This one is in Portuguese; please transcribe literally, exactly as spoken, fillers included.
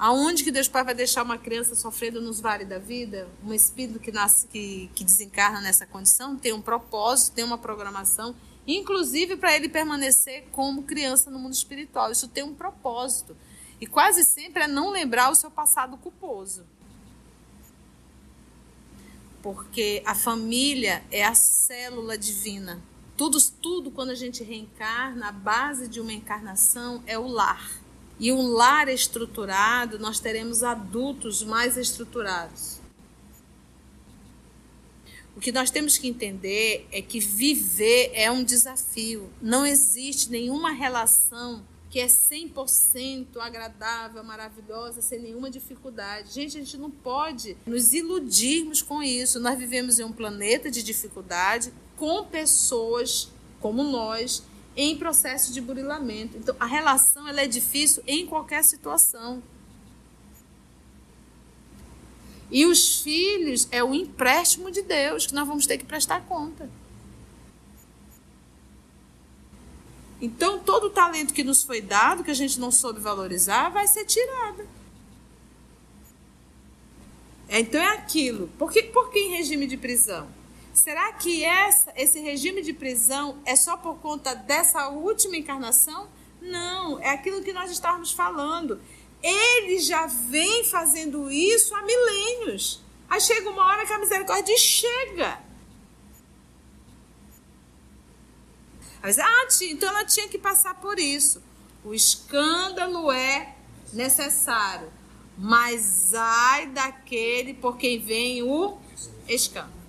Aonde que Deus Pai vai deixar uma criança sofrendo nos vales da vida? Um espírito que, nasce, que, que desencarna nessa condição tem um propósito, tem uma programação, inclusive para ele permanecer como criança no mundo espiritual. Isso tem um propósito. E quase sempre é não lembrar o seu passado culposo. Porque a família é a célula divina. Tudo, tudo quando a gente reencarna, a base de uma encarnação é o lar. E um lar estruturado, nós teremos adultos mais estruturados. O que nós temos que entender é que viver é um desafio. Não existe nenhuma relação que é cem por cento agradável, maravilhosa, sem nenhuma dificuldade. Gente, a gente não pode nos iludirmos com isso. Nós vivemos em um planeta de dificuldade, com pessoas como nós, em processo de burilamento. Então, a relação ela é difícil em qualquer situação. E os filhos é o empréstimo de Deus, que nós vamos ter que prestar conta. Então, todo o talento que nos foi dado, que a gente não soube valorizar, vai ser tirado. Então, é aquilo. Por que, por que em regime de prisão? Será que essa, esse regime de prisão é só por conta dessa última encarnação? Não, é aquilo que nós estávamos falando. Ele já vem fazendo isso há milênios. Aí chega uma hora que a misericórdia chega. Ah, tia, então ela tinha que passar por isso. O escândalo é necessário, mas ai daquele por quem vem o escândalo.